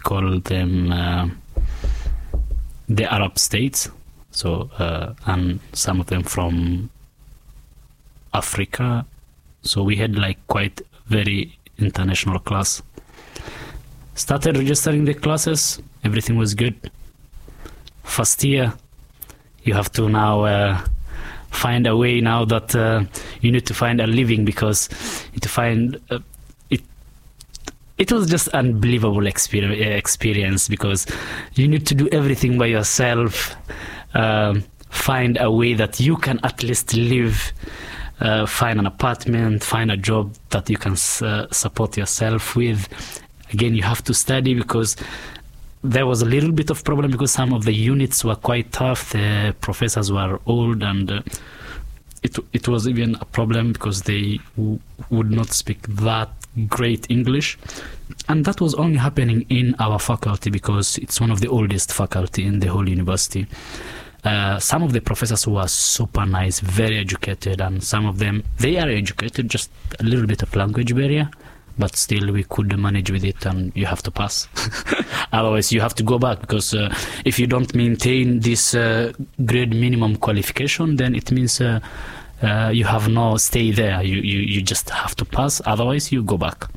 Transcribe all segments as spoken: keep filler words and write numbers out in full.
call them uh, the Arab states. So, uh, and some of them from Africa. So we had like quite very international class. Started registering the classes, everything was good. First year, you have to now uh, find a way now that uh, you need to find a living, because you need to find uh, it. It was just unbelievable exper- experience because you need to do everything by yourself. Um, find a way that you can at least live. Uh, find an apartment, find a job that you can uh, support yourself with. Again, you have to study because there was a little bit of problem because some of the units were quite tough. The professors were old, and uh, it it was even a problem because they w- would not speak that great English. And that was only happening in our faculty because it's one of the oldest faculty in the whole university. Uh, some of the professors were super nice, very educated, and some of them, they are educated, just a little bit of language barrier, but still we could manage with it, and you have to pass. Otherwise, you have to go back, because uh, if you don't maintain this uh, grade minimum qualification, then it means uh, uh, you have no stay there. You, you, you just have to pass, otherwise you go back.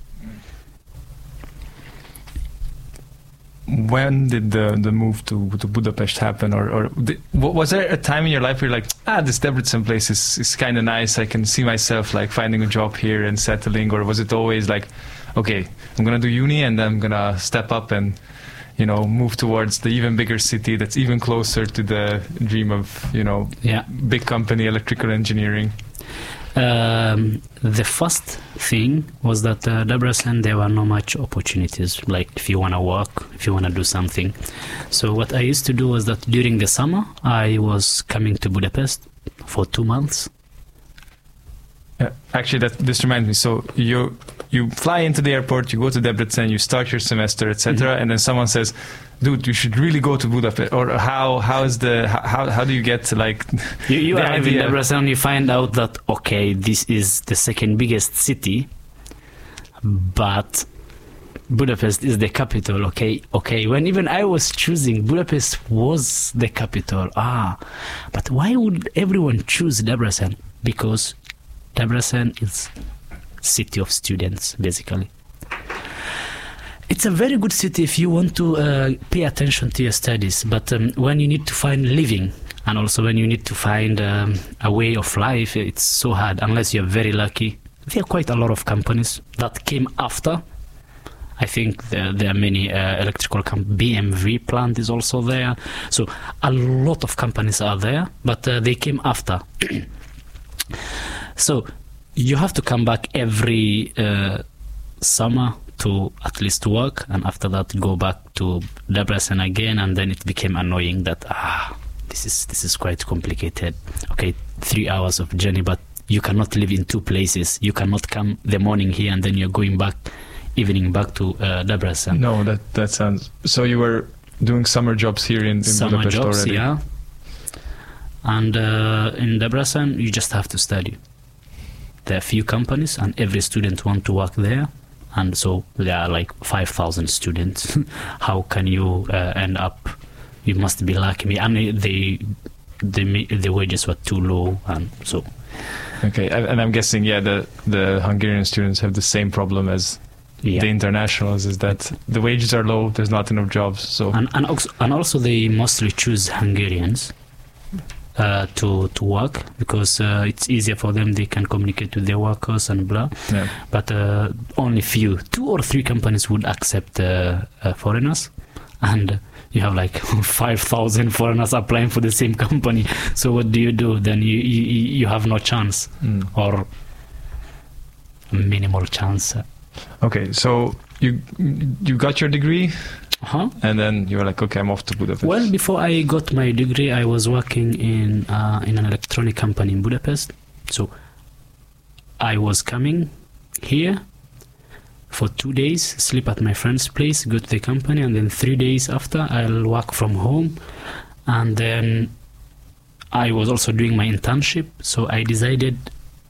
When did the the move to to Budapest happen, or or the, was there a time in your life where you're like, ah, this Debrecen place is is kind of nice, I can see myself like finding a job here and settling, or was it always like, okay, I'm gonna do uni and then I'm gonna step up and, you know, move towards the even bigger city that's even closer to the dream of, you know, yeah. big company, electrical engineering? Um, the first thing was that uh, Debrecen, there were no much opportunities, like if you want to work, if you want to do something. So what I used to do was that during the summer, I was coming to Budapest for two months. Yeah, actually, that this reminds me. So you you fly into the airport, you go to Debrecen, you start your semester, et cetera, mm-hmm. and then someone says, "Dude, you should really go to Budapest." Or how how is the how how do you get to like? You, you arrive in Debrecen, you find out that okay, this is the second biggest city, but Budapest is the capital. Okay, okay. When even I was choosing, Budapest was the capital. Ah, but why would everyone choose Debrecen? Because Debrecen is city of students, basically. It's a very good city if you want to uh, pay attention to your studies, but um, when you need to find living, and also when you need to find um, a way of life, it's so hard, unless you're very lucky. There are quite a lot of companies that came after. I think there, there are many uh, electrical companies. B M W plant is also there. So a lot of companies are there, but uh, they came after. So you have to come back every uh, summer to at least work, and after that go back to Debrecen again, and then it became annoying that ah this is this is quite complicated. Okay, three hours of journey, but you cannot live in two places. You cannot come the morning here and then you're going back evening back to uh, Debrecen. No, that that sounds. So you were doing summer jobs here in, in summer Budapest jobs, already. Yeah. And uh, in Debrecen, you just have to study. There are few companies, and every student want to work there. And so there are like five thousand students. How can you uh, end up? You must be lucky. I mean, the the the wages were too low, and so. Okay, and I'm guessing, yeah, the the Hungarian students have the same problem as yeah. the internationals. Is that the wages are low? There's not enough jobs. So and and also, and also they mostly choose Hungarians. Uh, to to work because uh, it's easier for them. They can communicate with their workers and blah. Yeah. But uh, only few, two or three companies would accept uh, uh, foreigners, and you have like five thousand foreigners applying for the same company. So what do you do? Then you you, you have no chance mm. or minimal chance. Okay, so you you got your degree. Uh-huh. And then you were like, okay, I'm off to Budapest. Well, before I got my degree, I was working in uh, in an electronic company in Budapest. So I was coming here for two days, sleep at my friend's place, go to the company, and then three days after, I'll work from home. And then I was also doing my internship. So I decided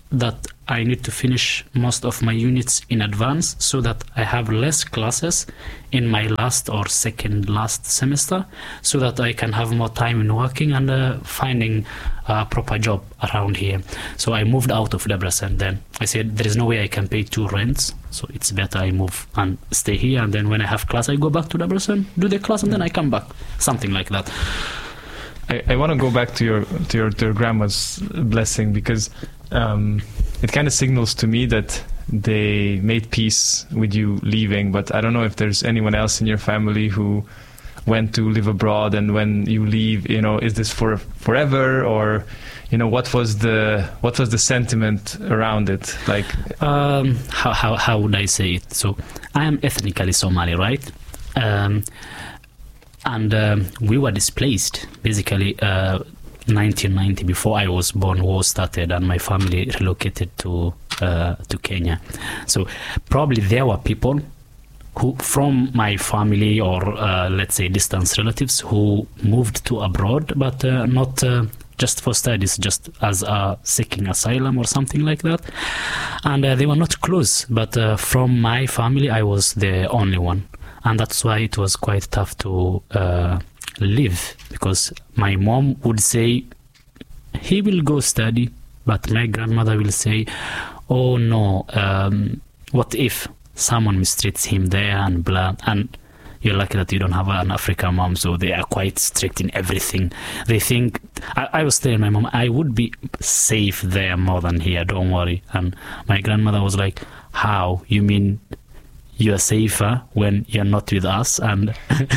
that I need to finish most of my units in advance so that I have less classes in my last or second last semester, so that I can have more time in working and uh, finding a proper job around here. So I moved out of Debrecen. Then I said there is no way I can pay two rents, so it's better I move and stay here, and then when I have class I go back to Debrecen, do the class, and then I come back, something like that. I, I want to go back to your to your, to your grandma's blessing, because um, it kind of signals to me that they made peace with you leaving. But I don't know if there's anyone else in your family who went to live abroad, and when you leave, you know, is this for forever, or you know, what was the what was the sentiment around it like? Um, how how how would I say it? So I am ethnically Somali, right? Um, and um, we were displaced basically. Uh, nineteen ninety, before I was born, war started and my family relocated to uh, to Kenya. So probably there were people who from my family, or uh, let's say distant relatives, who moved to abroad, but uh, not uh, just for studies, just as uh, seeking asylum or something like that. And uh, they were not close, but uh, from my family I was the only one, and that's why it was quite tough to uh, live, because my mom would say he will go study, but my grandmother will say, oh no, um, what if someone mistreats him there and blah. And you're lucky that you don't have an African mom, so they are quite strict in everything. They think, I, I was telling my mom, I would be safe there more than here, don't worry. And my grandmother was like, how? You mean you're safer when you're not with us, and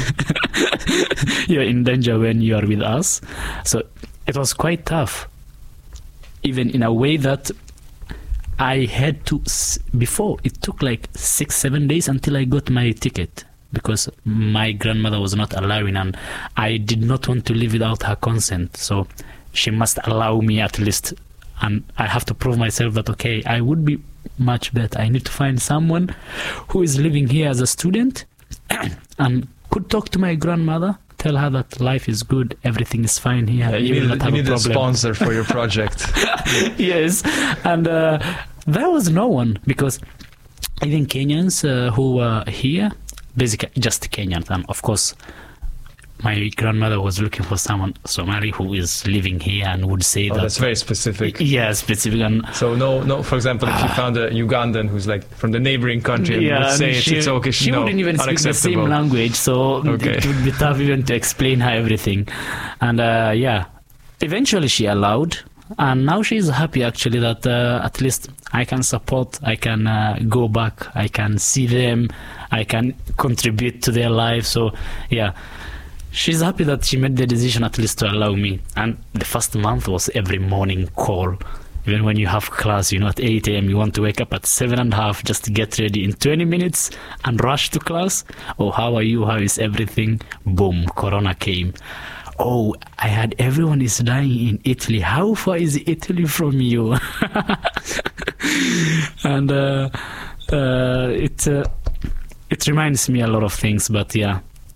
you're in danger when you are with us? So it was quite tough, even in a way that I had to, before it took like six, seven days until I got my ticket, because my grandmother was not allowing, and I did not want to live without her consent. So she must allow me at least, and I have to prove myself that, okay, I would be much better. I need to find someone who is living here as a student and could talk to my grandmother, tell her that life is good, everything is fine here. Yeah, you, you need, will not have you need a a problem. sponsor for your project. Yes, and uh, there was no one, because even Kenyans uh, who were here, basically just Kenyans, and of course my grandmother was looking for someone Somali who is living here and would say Oh, that. that's very specific. Yeah, specific. And So no, no. For example, if you found a Ugandan who's like from the neighboring country and yeah, would say and it's, she, it's okay, she no, wouldn't even speak the same unacceptable. language, so Okay. it would be tough even to explain her everything. And uh, yeah, eventually she allowed, and now she's happy actually that uh, at least I can support, I can uh, go back, I can see them, I can contribute to their life. So yeah, she's happy that she made the decision at least to allow me. And the first month was every morning call. Even when you have class, you know, at eight a.m. you want to wake up at seven and a half just to get ready in twenty minutes and rush to class. Oh, how are you? How is everything? Boom, Corona came. Oh, I heard everyone is dying in Italy. How far is Italy from you? And uh, uh, it uh, it reminds me a lot of things, but yeah.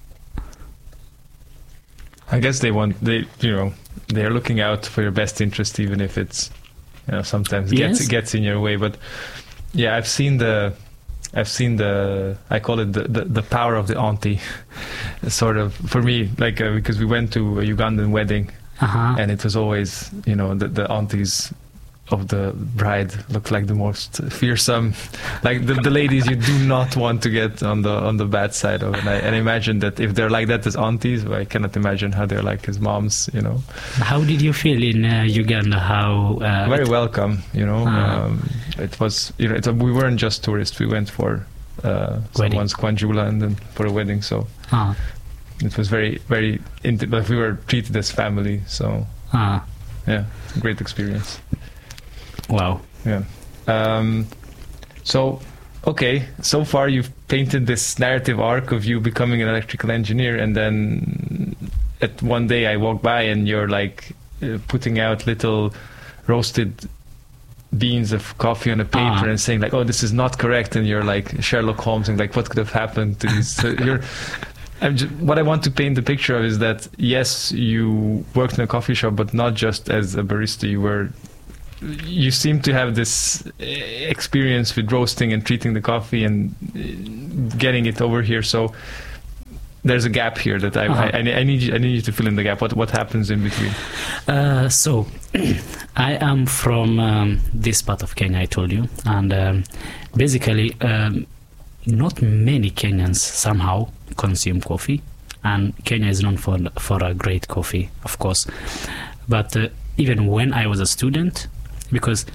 I guess they want they you know they're looking out for your best interest, even if it's you know sometimes gets Yes. gets in your way. But yeah, I've seen the I've seen the I call it the the, the power of the auntie, sort of for me, like uh, because we went to a Ugandan wedding, Uh-huh. and it was always you know the, the aunties of the bride looked like the most fearsome, like the, the ladies you do not want to get on the on the bad side of it. And I, and I imagine that if they're like that as aunties, well, I cannot imagine how they're like as moms, you know. How did you feel in uh, Uganda? How uh, Very it- welcome, you know. Ah. Um, it was, you know, it, we weren't just tourists. We went for uh, Wedding. someone's Kwanjula and then for a wedding. So Ah, it was very, very, inti- like we were treated as family. So ah, yeah, great experience. wow. Yeah. Um, so, okay, so far you've painted this narrative arc of you becoming an electrical engineer, and then at one day I walk by and you're like uh, putting out little roasted beans of coffee on a paper Ah. and saying like, oh, this is not correct, and you're like Sherlock Holmes and like, what could have happened to these? So you're. I'm just, what I want to paint the picture of is that yes, you worked in a coffee shop, but not just as a barista. You were you seem to have this uh, experience with roasting and treating the coffee and uh, getting it over here. So there's a gap here that I, Uh-huh. I, I need you, I need you to fill in the gap. What what happens in between? Uh, so, I am from um, this part of Kenya, I told you, and um, basically, um, not many Kenyans somehow consume coffee, and Kenya is known for for a great coffee, of course. But uh, even when I was a student, because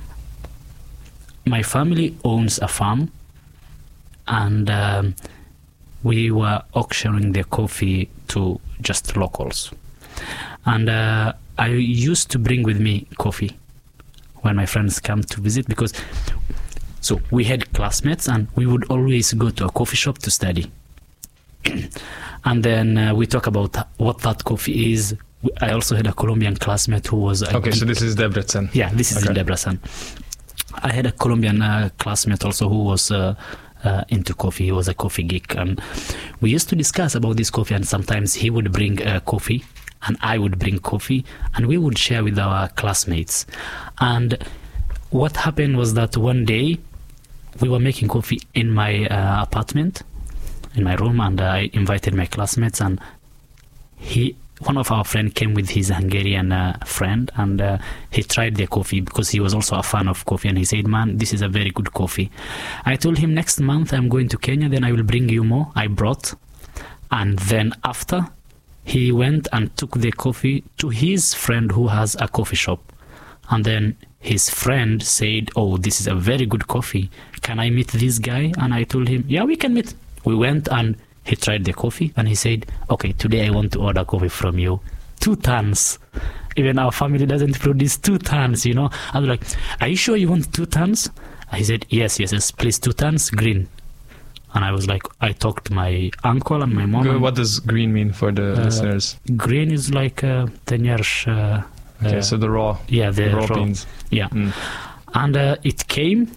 my family owns a farm, and um, we were auctioning the coffee to just locals. And uh, I used to bring with me coffee when my friends come to visit, because so we had classmates and we would always go to a coffee shop to study. And then uh, we talk about what that coffee is. I also had a Colombian classmate who was a Okay, so geek. this is Debrecen. Yeah, this is Okay. in Debrecen. I had a Colombian uh, classmate also who was uh, uh, into coffee. He was a coffee geek, and we used to discuss about this coffee. And sometimes he would bring uh, coffee, and I would bring coffee, and we would share with our classmates. And what happened was that one day we were making coffee in my uh, apartment, in my room, and I invited my classmates, and he. One of our friends came with his Hungarian uh, friend, and uh, he tried the coffee because he was also a fan of coffee, and he said, man, this is a very good coffee. I told him, next month I'm going to Kenya, then I will bring you more. I brought, and then after, he went and took the coffee to his friend who has a coffee shop, and then his friend said, oh, this is a very good coffee, can I meet this guy? And I told him, yeah, we can meet. We went, and he tried the coffee, and he said, okay, today I want to order coffee from you. Two tons. Even our family doesn't produce two tons, you know. I was like, are you sure you want two tons? He said, yes, yes, yes, please, two tons, green. And I was like, I talked to my uncle and my mom. Good. What does green mean for the Uh, listeners? Green is like uh, tenyers. Uh, Okay, uh, so the raw, yeah, the, the raw, raw beans. Yeah. Mm. And uh, it came.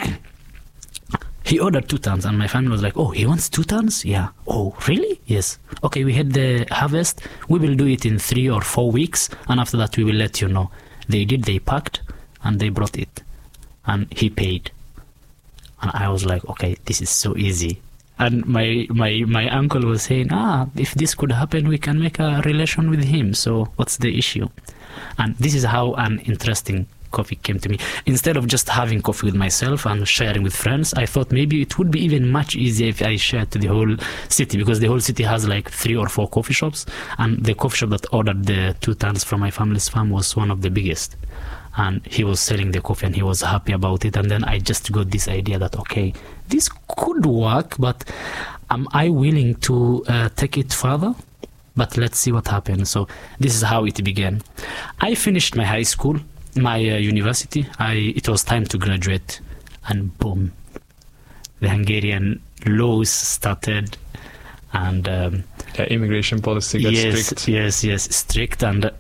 He ordered two tons, and my family was like, oh, he wants two tons? Yeah. Oh, really? Yes. Okay, we had the harvest. We will do it in three or four weeks, and after that we will let you know. They did, they packed, and they brought it. And he paid. And I was like, okay, this is so easy. And my, my, my uncle was saying, ah, if this could happen, we can make a relation with him. So what's the issue? And this is how an interesting coffee came to me. Instead of just having coffee with myself and sharing with friends, I thought maybe it would be even much easier if I shared to the whole city, because the whole city has like three or four coffee shops, and the coffee shop that ordered the two tons from my family's farm was one of the biggest. And he was selling the coffee, and he was happy about it. And then I just got this idea that, okay, this could work, but am I willing to uh, take it further? But let's see what happens. So this is how it began. I finished my high school, my uh, university. I it was time to graduate, and boom, the Hungarian laws started, and um, Yeah, immigration policy got yes, strict. yes, yes, strict. And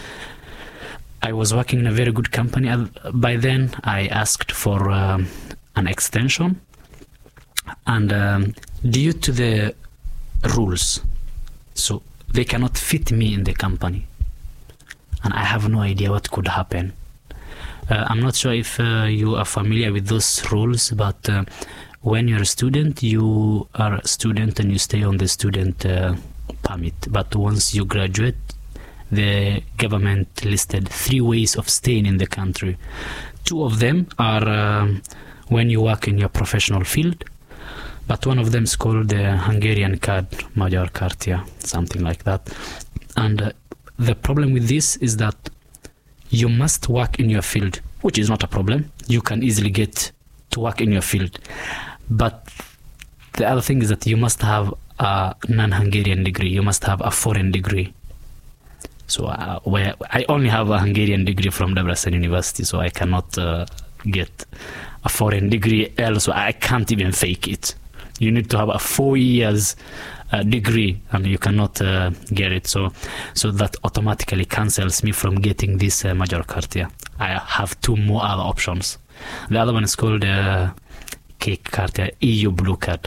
I was working in a very good company. Uh, By then, I asked for um, an extension, and um, due to the rules, so they cannot fit me in the company, and I have no idea what could happen. Uh, I'm not sure if uh, you are familiar with those rules, but uh, when you're a student, you are a student and you stay on the student uh, permit. But once you graduate, the government listed three ways of staying in the country. Two of them are um, when you work in your professional field, but one of them is called the Hungarian card, Magyar Kártya, something like that. And uh, the problem with this is that you must work in your field, which is not a problem. You can easily get to work in your field. But the other thing is that you must have a non-Hungarian degree. You must have a foreign degree. So uh, where I only have a Hungarian degree from Debrecen University, so I cannot uh, get a foreign degree elsewhere. I can't even fake it. You need to have a four years uh, degree, and you cannot uh, get it. So, so that automatically cancels me from getting this uh, Magyar Kártya. I have two more other options. The other one is called uh, Kék Kártya, E U Blue Card,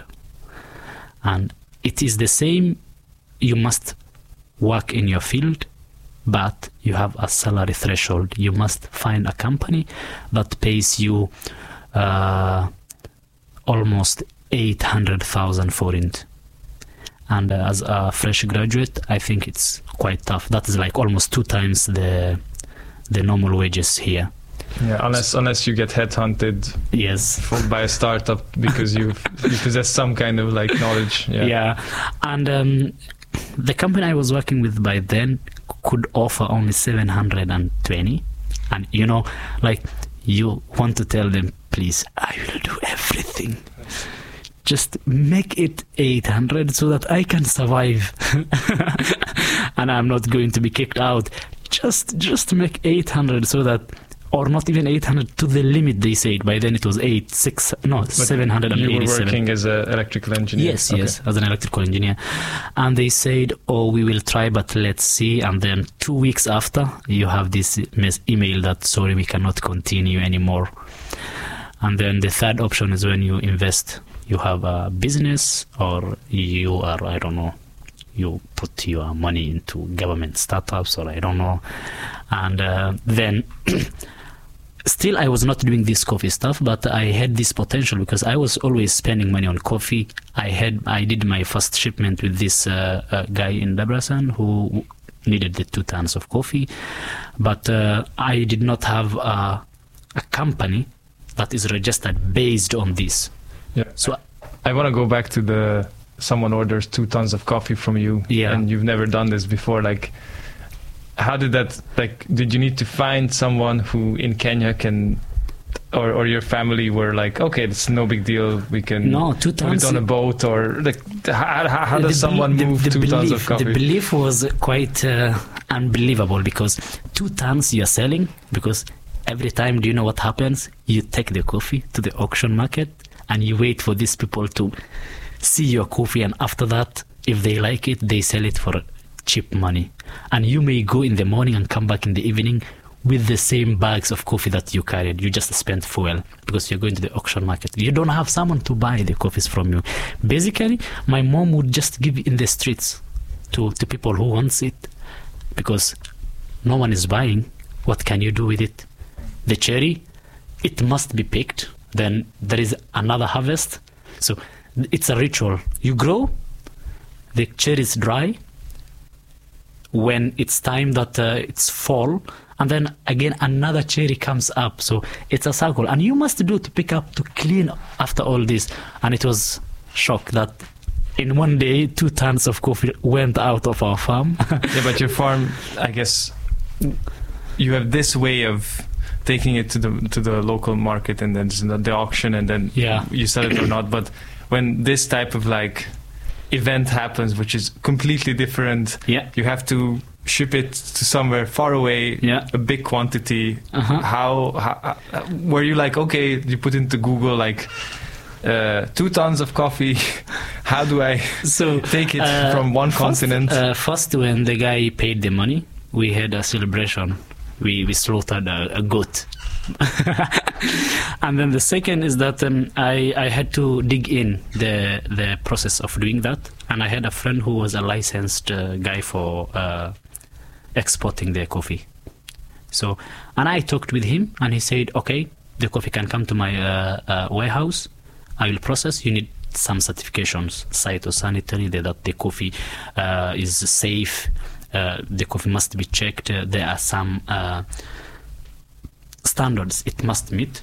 and it is the same. You must work in your field, but you have a salary threshold. You must find a company that pays you uh, almost eight hundred thousand forint. And uh, as a fresh graduate, I think it's quite tough. That is like almost two times the the normal wages here. Yeah, unless unless you get headhunted, yes, by a startup because you you possess some kind of like knowledge. Yeah, yeah. And um, the company I was working with by then could offer only seven hundred twenty, and you know, like you want to tell them, please, I will do everything. Just make it eight hundred so that I can survive, and I'm not going to be kicked out. Just just make eight hundred so that. Or not even eight hundred, to the limit they said. By then it was eight, six, no, but seven hundred eighty-seven. You were working as an electrical engineer? Yes, okay. yes, as an electrical engineer. And they said, oh, we will try, but let's see. And then two weeks after, you have this mes- email that, sorry, we cannot continue anymore. And then the third option is when you invest. You have a business, or you are, I don't know, you put your money into government startups, or I don't know. And uh, then... Still, I was not doing this coffee stuff, but I had this potential because I was always spending money on coffee. I had, I did my first shipment with this uh, uh, guy in Debrecen who needed the two tons of coffee, but uh, I did not have a, a company that is registered based on this. Yeah. So I want to go back to the someone orders two tons of coffee from you, yeah. and you've never done this before. Like, how did that, like, did you need to find someone who in Kenya can, or, or your family were like, okay, it's no big deal, we can no, two put it on a boat, or like, how, how, how does the, someone the, move the two belief, tons of coffee? The belief was quite uh, unbelievable because two tons you're selling, because every time, do you know what happens? You take the coffee to the auction market and you wait for these people to see your coffee, and after that, if they like it, they sell it for cheap money. And you may go in the morning and come back in the evening with the same bags of coffee that you carried. You just spent fuel because you're going to the auction market. You don't have someone to buy the coffees from you. Basically, my mom would just give it in the streets to, to people who wants it because no one is buying. What can you do with it? The cherry, it must be picked. Then there is another harvest. So it's a ritual. You grow, the cherry is dry. When it's time that uh, it's fall, and then again another cherry comes up. So it's a cycle, and you must do to pick up, to clean after all this. And it was shock that in one day two tons of coffee went out of our farm. Yeah, but your farm, I guess, you have this way of taking it to the to the local market, and then the auction, and then yeah. you sell it or not. But when this type of like event happens, which is completely different, yeah, you have to ship it to somewhere far away, yeah, a big quantity. Uh-huh. How, how were you like, okay, you put into Google like uh, two tons of coffee, how do I so take it uh, from one first, continent? Uh, first, when the guy paid the money, we had a celebration. We we slaughtered a, a goat. And then the second is that um, I, I had to dig in the the process of doing that, and I had a friend who was a licensed uh, guy for uh, exporting the coffee. So, and I talked with him, and he said, okay, the coffee can come to my uh, uh, warehouse. I will process. You need some certifications, phytosanitary, that the coffee uh, is safe. Uh, the coffee must be checked. Uh, there are some uh, standards it must meet,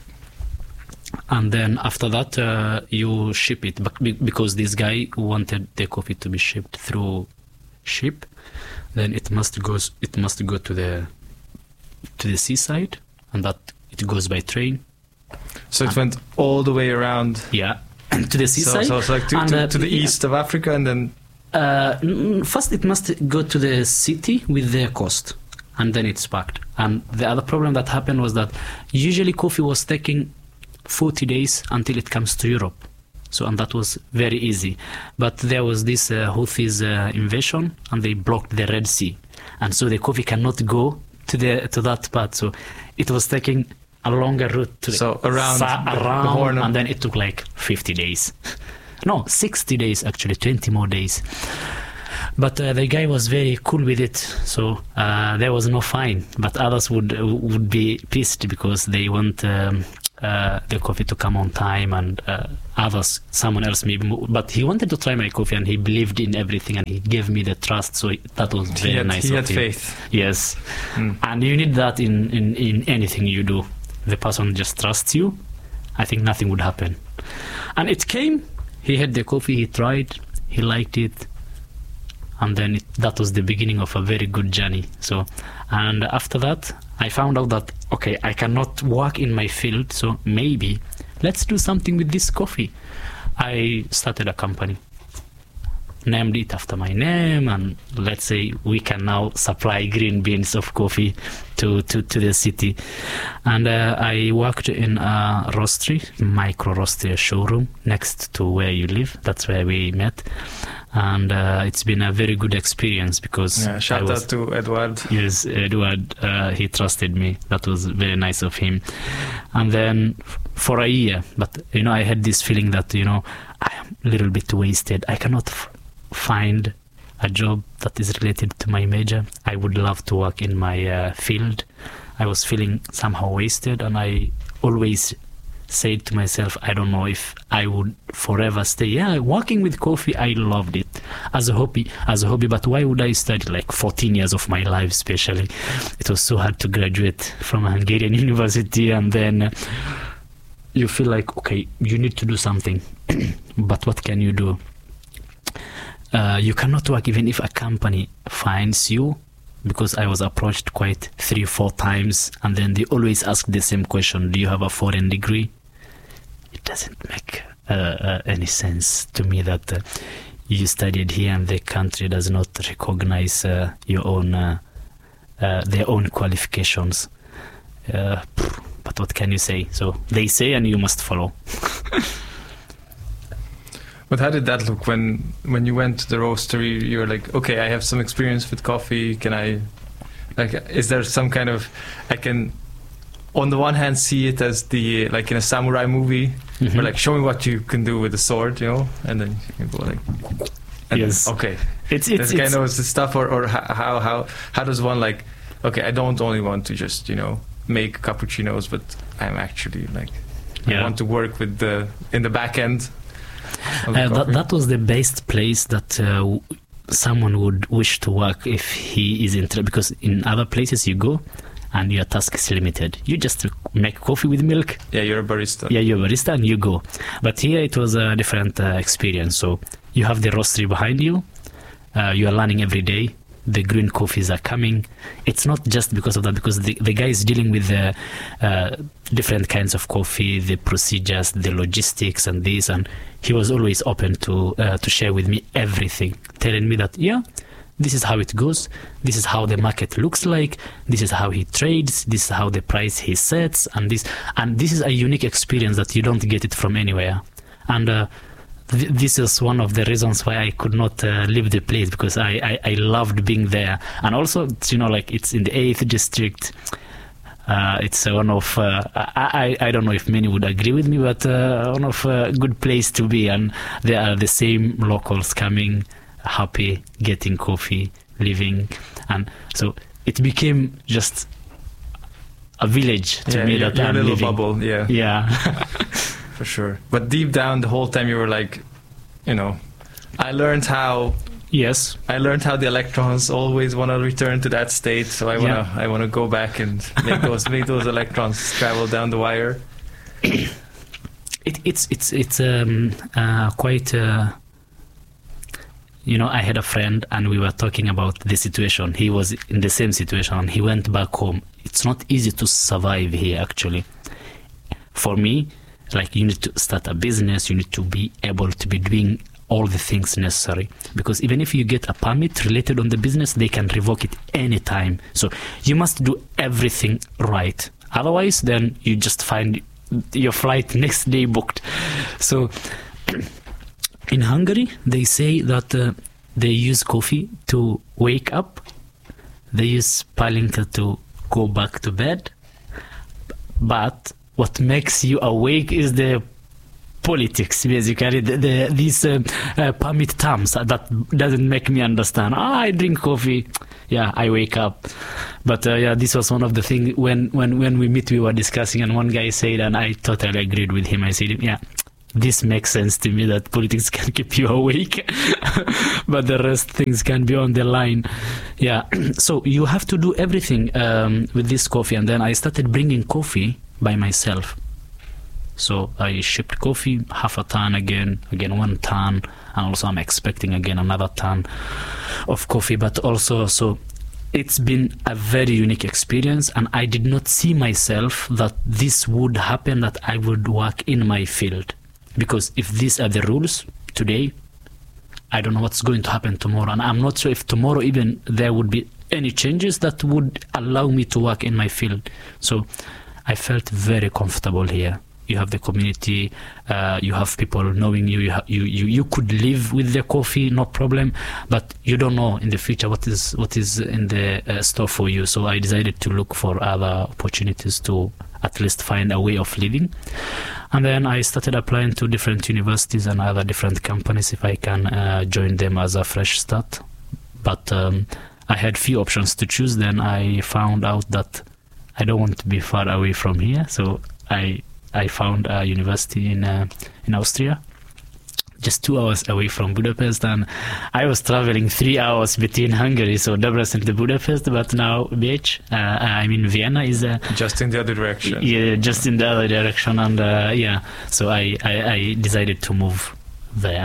and then after that uh, you ship it. But because this guy wanted the coffee to be shipped through ship, then it must goes it must go to the to the seaside, and that it goes by train. So it went all the way around. Yeah, to the seaside. So, so it's like to, and, to, uh, to the yeah. east of Africa, and then. Uh, first, it must go to the city with their coast, and then it's packed. And the other problem that happened was that usually coffee was taking forty days until it comes to Europe. So, and that was very easy. But there was this uh, Houthis uh, invasion, and they blocked the Red Sea, and so the coffee cannot go to the to that part. So, it was taking a longer route to so the, around sa- the, around, the Horn of- and then it took like fifty days. No, sixty days actually, twenty more days. But uh, the guy was very cool with it, so uh, there was no fine. But others would would be pissed because they want um, uh, the coffee to come on time, and uh, others, someone else maybe. Mo- but he wanted to try my coffee, and he believed in everything, and he gave me the trust. So it, that was very he had, nice. He of had him. faith. Yes, Mm. and you need that in, in in anything you do. The person just trusts you. I think nothing would happen. And it came. He had the coffee. He tried. He liked it. And then it, that was the beginning of a very good journey. So, and after that, I found out that, okay, I cannot work in my field, so maybe let's do something with this coffee. I started a company, named it after my name, and let's say we can now supply green beans of coffee to, to, to the city. And uh, I worked in a roastery, micro roastery showroom next to where you live. That's where we met. And uh, it's been a very good experience because Yeah, shout I was, out to Edward. yes, Edward, uh, he trusted me. That was very nice of him. And then f- for a year, but you know, I had this feeling that, you know, I am a little bit wasted. I cannot f- find a job that is related to my major. I would love to work in my uh, field. I was feeling somehow wasted, and I always said to myself, I don't know if I would forever stay. Yeah, working with coffee, I loved it as a hobby, as a hobby. But why would I study like fourteen years of my life, especially? It was so hard to graduate from a Hungarian university, and then uh, you feel like, okay, you need to do something. But what can you do? Uh, you cannot work even if a company finds you, because I was approached quite three, four times, and then they always ask the same question: do you have a foreign degree? It doesn't make uh, uh, any sense to me that uh, you studied here and the country does not recognize uh, your own uh, uh, their own qualifications. Uh, but what can you say? So they say, and you must follow. But how did that look when when you went to the roastery? You were like, okay, I have some experience with coffee. Can I, like, is there some kind of, I can, on the one hand, see it as the, like in a samurai movie, Mhm. where like, show me what you can do with a sword, you know, and then you can go like, and Yes. then, okay, It's that's it's, kind it's of the stuff, or or how how how how does one like, okay, I don't only want to just, you know, make cappuccinos, but I'm actually like, I Yeah. want to work with the in the back end. of the Uh, that, coffee. that was the best place that uh, w- someone would wish to work if he is interested, because in other places you go and your task is limited. You just make coffee with milk. Yeah, you're a barista. Yeah, you're a barista and you go. But here it was a different uh, experience. So you have the roastery behind you. Uh, you are learning every day. The green coffees are coming. It's not just because of that, because the, the guy is dealing with the uh, different kinds of coffee, the procedures, the logistics, and this. And he was always open to uh, to share with me everything, telling me that, yeah, this is how it goes. This is how the market looks like. This is how he trades. This is how the price he sets, and this and this is a unique experience that you don't get it from anywhere. And uh, th- this is one of the reasons why I could not uh, leave the place, because I, I I loved being there. And also, you know, like it's in the eighth district. Uh, it's uh, one of uh, I, I I don't know if many would agree with me, but uh, one of a uh, good place to be, and there are the same locals coming, happy, getting coffee, living, and so it became just a village to yeah, me your, that your I'm little living. bubble. Yeah, Yeah. for sure. But deep down, the whole time you were like, you know, I learned how. Yes. I learned how the electrons always want to return to that state, so I wanna Yeah. I wanna go back and make those make those electrons travel down the wire. It, it's it's it's um, uh, quite. Uh, you know, I had a friend and we were talking about the situation. He was in the same situation and he went back home. It's not easy to survive here, actually. For me, like, you need to start a business, you need to be able to be doing all the things necessary, because even if you get a permit related on the business, they can revoke it anytime. So you must do everything right. Otherwise, then you just find your flight next day booked. So in Hungary, they say that uh, they use coffee to wake up. They use palinka to go back to bed. But what makes you awake is the politics, basically, the, the, these uh, uh, permit terms that doesn't make me understand. Ah, I drink coffee, yeah, I wake up. But uh, yeah, this was one of the things when, when, when we meet, we were discussing, and one guy said, and I totally agreed with him. I said, yeah, this makes sense to me that politics can keep you awake, but the rest things can be on the line. Yeah, so you have to do everything um, with this coffee. And then I started bringing coffee by myself. So I shipped coffee, half a ton again, again one ton, and also I'm expecting again another ton of coffee. But also, so it's been a very unique experience, and I did not see myself that this would happen, that I would work in my field. Because if these are the rules today, I don't know what's going to happen tomorrow. And I'm not sure if tomorrow even there would be any changes that would allow me to work in my field. So I felt very comfortable here. You have the community, uh, you have people knowing you, you, ha- you, you, you could live with the coffee, no problem, but you don't know in the future what is what is in the uh, store for you. So I decided to look for other opportunities to at least find a way of living. And then I started applying to different universities and other different companies if I can uh, join them as a fresh start. But um, I had few options to choose. Then I found out that I don't want to be far away from here, so I I found a university in uh, in Austria, just two hours away from Budapest, and I was traveling three hours between Hungary, so Debrecen to Budapest, but now Bécs, uh, I mean Vienna is uh, just in the other direction. Yeah, just in the other direction, and uh, yeah, so I, I, I decided to move there.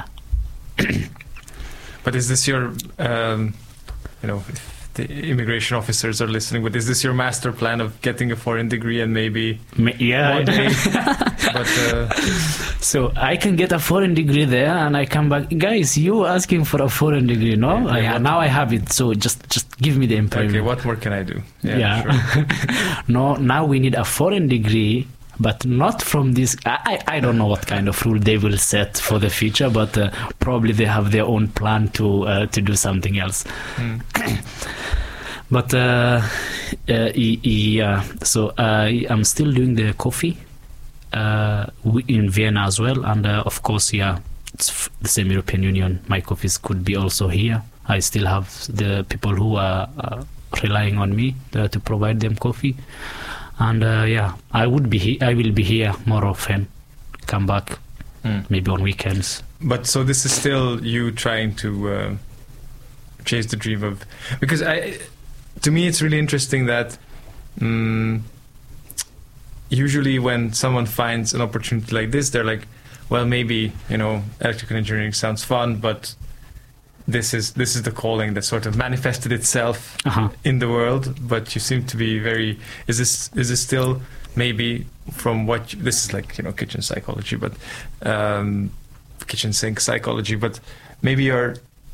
But is this your, um, you know, if the immigration officers are listening, but is this your master plan of getting a foreign degree and maybe yeah, one day? But, uh, so I can get a foreign degree there, and I come back. Guys, you were asking for a foreign degree, no? Yeah, yeah, I, now I have it. So just just give me the employment. Okay, what more can I do? Yeah. yeah. Sure. No, now we need a foreign degree, but not from this. I I don't know what kind of rule they will set for the future, but uh, probably they have their own plan to uh, to do something else. Mm. But uh, uh, yeah, so uh, I'm still doing the coffee uh, in Vienna as well, and uh, of course, yeah, it's f- the same European Union. My coffees could be also here. I still have the people who are uh, relying on me uh, to provide them coffee, and uh, yeah, I would be he- I will be here more often. Come back, mm. maybe on weekends. But so this is still you trying to uh, chase the dream of, because I. To me, it's really interesting that um, usually when someone finds an opportunity like this, they're like, well, maybe, you know, electrical engineering sounds fun, but this is this is the calling that sort of manifested itself uh-huh. in the world. But you seem to be very, is this is this still maybe from what, you, this is like, you know, kitchen psychology, but um, kitchen sink psychology, but maybe your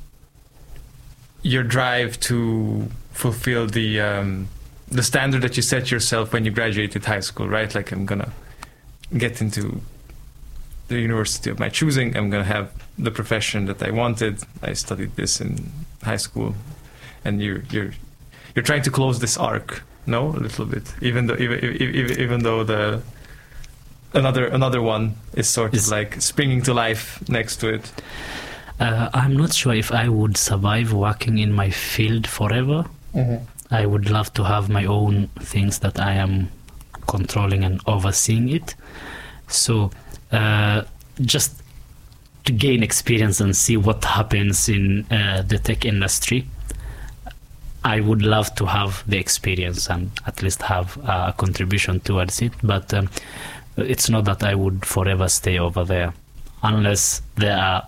your drive to fulfill the um, the standard that you set yourself when you graduated high school, right? Like, I'm gonna get into the university of my choosing. I'm gonna have the profession that I wanted. I studied this in high school, and you're you're you're trying to close this arc, no, a little bit, even though even even, even though the another another one is sort of like springing to life next to it. Uh, I'm not sure if I would survive working in my field forever. Mm-hmm. I would love to have my own things that I am controlling and overseeing it. So uh, just to gain experience and see what happens in uh, the tech industry, I would love to have the experience and at least have a contribution towards it. But um, it's not that I would forever stay over there, unless there are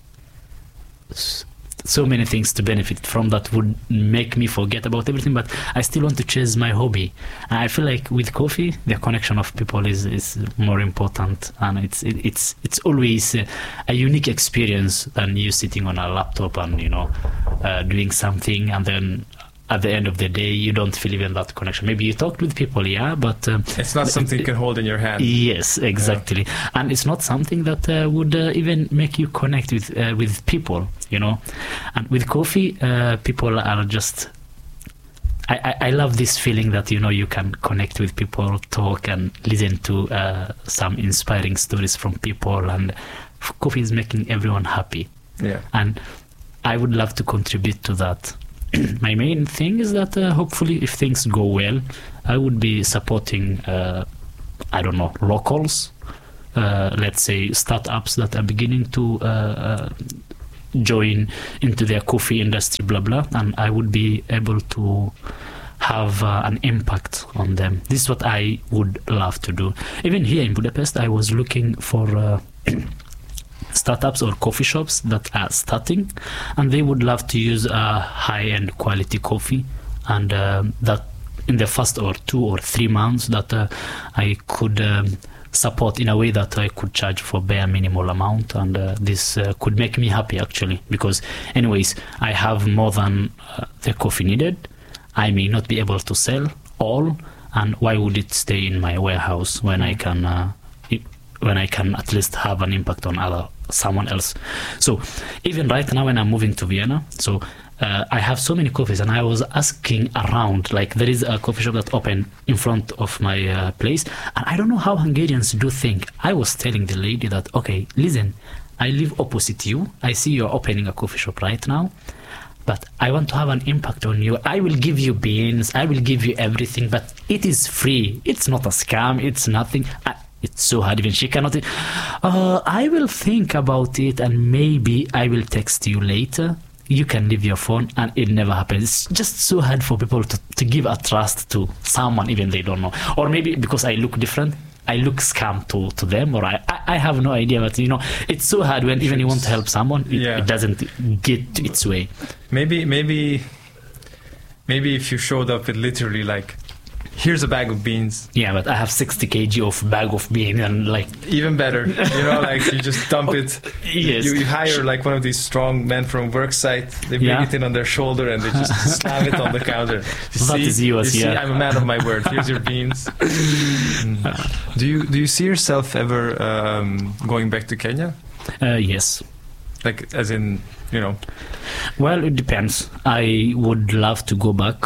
so many things to benefit from that would make me forget about everything. But I still want to chase my hobby, and I feel like with coffee the connection of people is, is more important, and it's it, it's it's always a, a unique experience than you sitting on a laptop and, you know, uh, doing something, and then at the end of the day you don't feel even that connection. Maybe you talked with people, yeah, but um, it's not something you can hold in your hand. Yes, exactly. Yeah. And it's not something that uh, would uh, even make you connect with uh, with people, you know. And with coffee, uh, people are just I, I, I love this feeling that, you know, you can connect with people, talk and listen to uh, some inspiring stories from people, and coffee is making everyone happy. Yeah. And I would love to contribute to that. My main thing is that uh, hopefully if things go well, I would be supporting, uh, I don't know, locals, uh, let's say startups that are beginning to uh, uh, join into their coffee industry, blah, blah, and I would be able to have uh, an impact on them. This is what I would love to do. Even here in Budapest, I was looking for uh, startups or coffee shops that are starting, and they would love to use a high-end quality coffee, and uh, that in the first or two or three months that uh, I could um, support in a way that I could charge for bare minimal amount, and uh, this uh, could make me happy actually, because anyways I have more than uh, the coffee needed. I may not be able to sell all, and why would it stay in my warehouse when I can uh, it, when I can at least have an impact on other someone else. So even right now when I'm moving to Vienna, so uh, I have so many coffees, and I was asking around, like there is a coffee shop that opened in front of my uh, place, and I don't know how Hungarians do think. I was telling the lady that, okay, listen, I live opposite you, I see you're opening a coffee shop right now, but I want to have an impact on you. I will give you beans, I will give you everything, but it is free. It's not a scam, it's nothing. I, it's so hard, even she cannot. Uh, I will think about it, and maybe I will text you later. You can leave your phone, and it never happens. It's just so hard for people to, to give a trust to someone even they don't know. Or maybe because I look different, I look scam to, to them, or I, I have no idea. But you know, it's so hard when even you want to help someone, it, yeah. it doesn't get its way. Maybe, maybe, maybe if you showed up with literally like, here's a bag of beans. Yeah, but I have sixty kilograms of bag of bean, and like even better, you know, like you just dump it. Yes. You, you hire like one of these strong men from work site. They bring Yeah. it in on their shoulder and they just slam it on the counter. You That see, is yours, you see, yeah. I'm a man of my word. Here's your beans. Mm. Do you do you see yourself ever um, going back to Kenya? Uh, yes. Like as in, you know. Well, it depends. I would love to go back.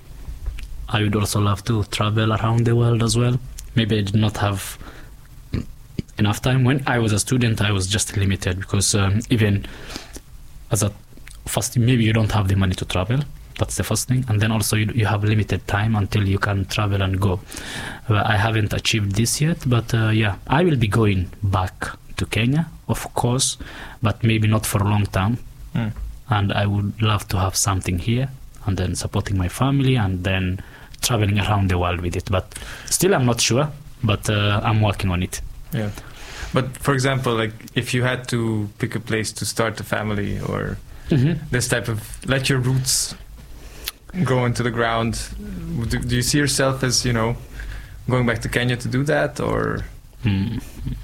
I would also love to travel around the world as well. Maybe I did not have enough time. When I was a student, I was just limited because um, even as a first, maybe you don't have the money to travel. That's the first thing. And then also you, you have limited time until you can travel and go. Uh, I haven't achieved this yet, but uh, yeah, I will be going back to Kenya, of course, but maybe not for a long time. Mm. And I would love to have something here, and then supporting my family, and then traveling around the world with it. But still I'm not sure, but uh, I'm working on it. Yeah. But for example, like if you had to pick a place to start a family, or Mm-hmm. this type of, let your roots grow into the ground, do, do you see yourself as, you know, going back to Kenya to do that, or? Mm.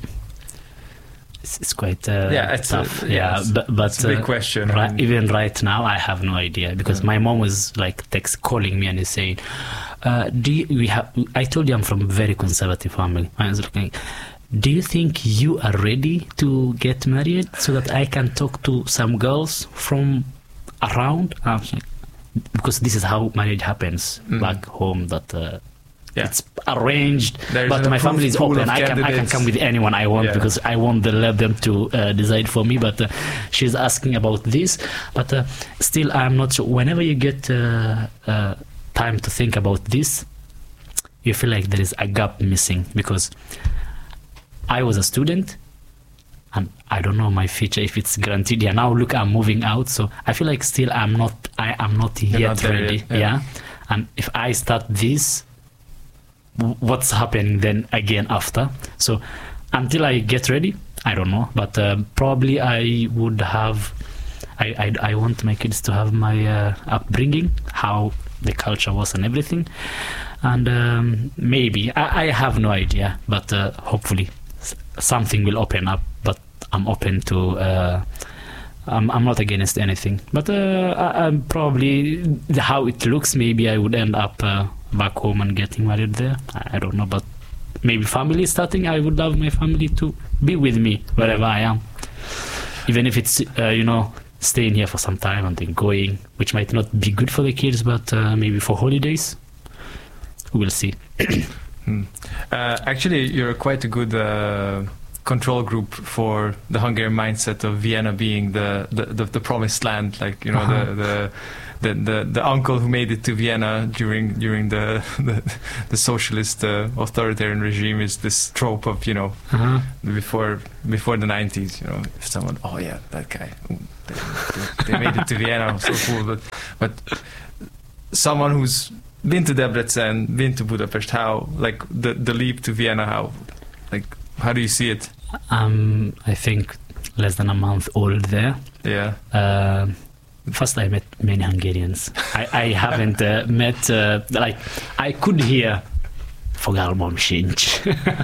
It's, it's quite uh, Yeah, it's a- tough. yeah, yeah, it's- but, but it's a big uh, question. I Right, mean- even right now, I have no idea, because Yeah. my mom was like text calling me and is saying, uh, "Do you, we have?" I told you I'm from a very conservative family. I was looking. Do you think you are ready to get married so that I can talk to some girls from around? I was like, because this is how marriage happens Mhm. back home. That uh, Yeah. it's arranged, There's but an my family is approved pool open. of I can I can candidates. come with anyone I want, Yeah. because I won't let them to uh, decide for me. But uh, she's asking about this, but uh, still I'm not sure. Whenever you get uh, uh, time to think about this, you feel like there is a gap missing, because I was a student and I don't know my future if it's guaranteed. Yeah, now look, I'm moving out, so I feel like still I'm not I am not You're yet not there ready. yet, yeah. Yeah, and if I start this, w- what's happening then again after? So until I get ready, I don't know, but uh, probably I would have I, I I want my kids to have my uh, upbringing, how the culture was and everything, and um, maybe I, I have no idea, but uh, hopefully s- something will open up. But I'm open to uh, I'm, I'm not against anything, but uh, I, I'm probably the- how it looks, maybe I would end up uh, back home and getting married there. I, I don't know, but maybe family starting. I would love my family to be with me wherever I am, even if it's uh, you know staying here for some time and then going, which might not be good for the kids, but uh, maybe for holidays, we'll see. hmm. uh, actually, you're quite a good uh, control group for the Hungarian mindset of Vienna being the, the, the, the promised land, like, you know, uh-huh. the, the The, the the uncle who made it to Vienna during during the the, the socialist uh, authoritarian regime is this trope of, you know, uh-huh. before before the nineties, you know, if someone, oh yeah, that guy, they, they, they made it to Vienna, so cool. But but someone who's been to Debrecen, been to Budapest, how, like, the the leap to Vienna, how, like, how do you see it? Um, I think less than a month old there. Yeah. Uh, First, I met many Hungarians. I, I haven't uh, met, uh, like, I could hear Fogalmam sincs.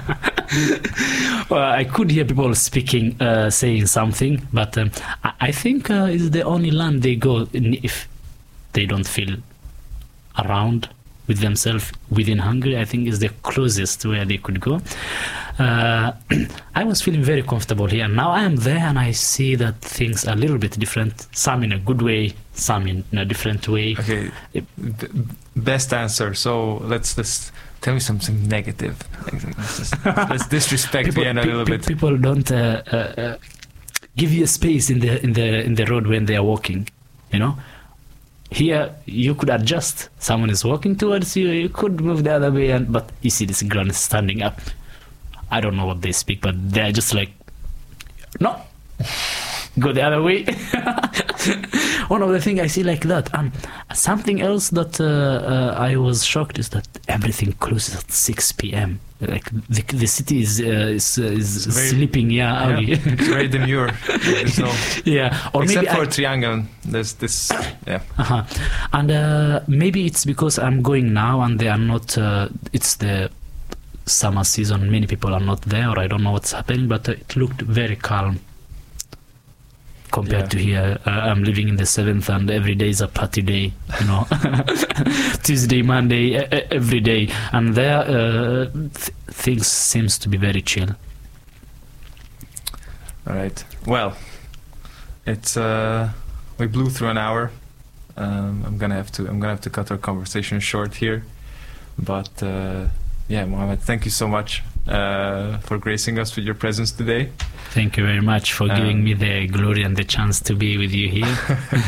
Well, I could hear people speaking, uh, saying something, but um, I, I think uh, it's the only land they go in if they don't feel around with themselves within Hungary. I think is the closest where they could go. Uh, I was feeling very comfortable here. Now I am there and I see that things are a little bit different. Some in a good way, some in a different way. Okay, B- best answer. So let's let's tell me something negative. Let's, just, let's disrespect people, Vienna a little pe- bit. People don't uh, uh, uh, give you a space in the in the in the road when they are walking. You know. Here you could adjust. Someone is walking towards you, you could move the other way, and but you see this girl standing up. I don't know what they speak, but they're just like, no, go the other way. One of the things I see like that. And something else that uh, uh, I was shocked is that everything closes at six p.m. Like the, the city is uh, is, uh, is very, sleeping, yeah, early. Yeah, it's very demure. No, yeah, or except maybe for I, Triangle, there's this, yeah. Uh-huh. And uh, maybe it's because I'm going now and they are not. Uh, it's the summer season. Many people are not there, or I don't know what's happening. But uh, it looked very calm compared yeah. to here. Uh, I'm living in the seventh, and every day is a party day. You know, Tuesday, Monday, uh, every day, and there uh, th- things seems to be very chill. All right. Well, it's uh, we blew through an hour. Um, I'm gonna have to. I'm gonna have to cut our conversation short here, but. Uh, Yeah, Mohammed, thank you so much uh, for gracing us with your presence today. Thank you very much for um, giving me the glory and the chance to be with you here.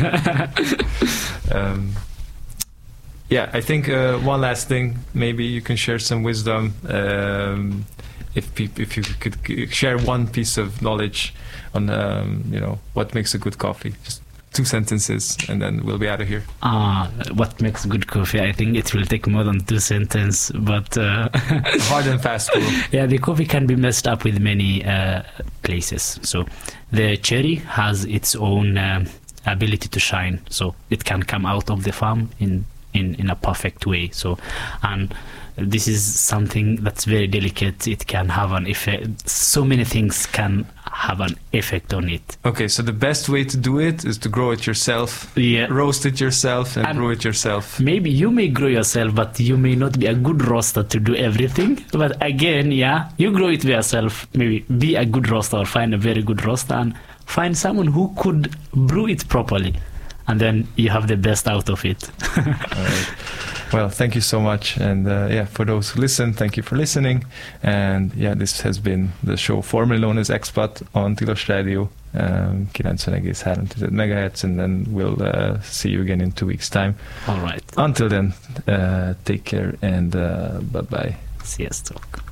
um, yeah, I think uh, one last thing, maybe you can share some wisdom. Um, if pe- if you could share one piece of knowledge on, um, you know, what makes a good coffee. Just two sentences, and then we'll be out of here. Ah, uh, what makes good coffee? I think it will take more than two sentences, but uh, hard and fast. Bro. Yeah, the coffee can be messed up with many uh, places. So the cherry has its own uh, ability to shine, so it can come out of the farm in in in a perfect way. So, and this is something that's very delicate. It can have an effect. So many things can have an effect on it. Okay, so the best way to do it is to grow it yourself, yeah. roast it yourself, and, and brew it yourself. Maybe you may grow yourself, but you may not be a good roaster to do everything. But again, yeah, you grow it yourself. Maybe be a good roaster, or find a very good roaster, and find someone who could brew it properly, and then you have the best out of it. All right. Well, thank you so much, and uh, yeah, for those who listen, thank you for listening. And yeah, this has been the show formerly known as Expat on Tilos Radio, um, kilencven egész három megahertz, and then we'll uh, see you again in two weeks' time. All right. Until then, uh, take care and uh, bye bye. Sziasztok.